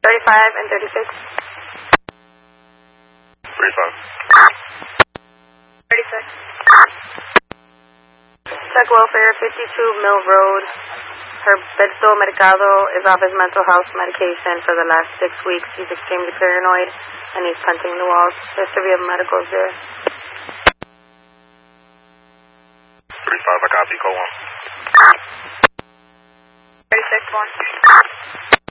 35 and 36. 35. 36. Check welfare, 52 Mill Road. Herberto Mercado is off his mental health medication for the last 6 weeks. He's extremely paranoid and he's punching the walls. History of medicals there. 35, I copy, go on. 36-1.